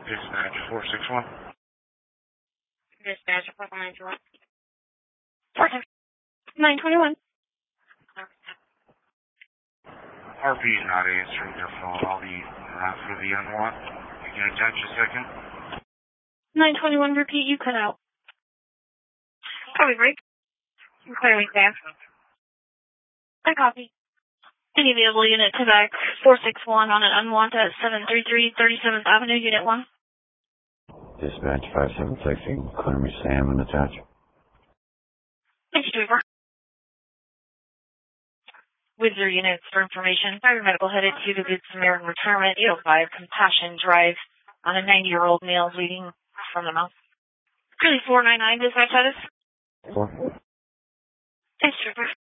Dispatch 461. Dispatch 491. 921. RP is not answering their phone. I'll be around for the unwanted. You can attach a second. 921, repeat, you cut out. Copy break. Inquiring staff. I copy. Any available unit to back 461 on an unwanted at 733 37th Avenue, Unit 1. Dispatch 576, clear me Sam and attach. Thank you, Trooper. With your units for information, fire medical headed to the Good Samaritan Retirement 805 Compassion Drive on a 90-year-old male bleeding from the mouth. 499 dispatch status. 4. Thanks, Trooper.